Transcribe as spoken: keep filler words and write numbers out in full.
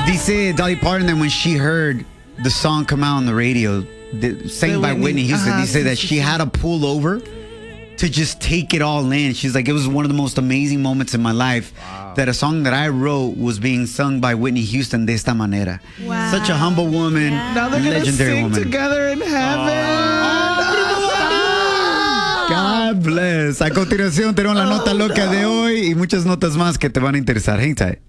Dice Dolly Parton that when she heard the song come out on the radio, the, sang by Whitney Houston, Ajá, dice sí, that sí, she sí. had to pull over to just take it all in. She's like, it was one of the most amazing moments in my life that a song that I wrote was being sung by Whitney Houston de esta manera. Wow. Such a humble woman, Now they're gonna legendary sing woman. together in heaven. God bless. A continuación tenemos la nota loca de hoy y muchas notas más que te van a interesar. Hang tight.